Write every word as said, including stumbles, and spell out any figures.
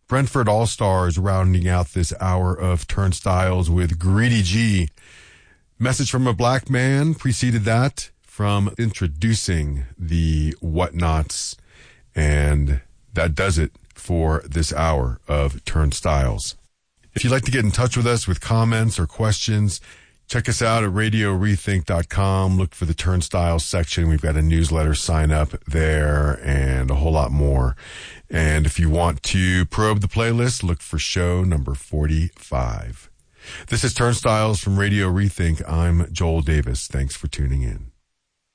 Brentford All-Stars rounding out this hour of Turnstiles with Greedy G. Message from a Black Man preceded that from Introducing the Whatnots. And that does it for this hour of Turnstiles. If you'd like to get in touch with us with comments or questions, check us out at radio rethink dot com. Look for the Turnstiles section. We've got a newsletter sign up there and a whole lot more. And if you want to probe the playlist, look for show number forty-five. This is Turnstiles from Radio Rethink. I'm Joel Davis. Thanks for tuning in.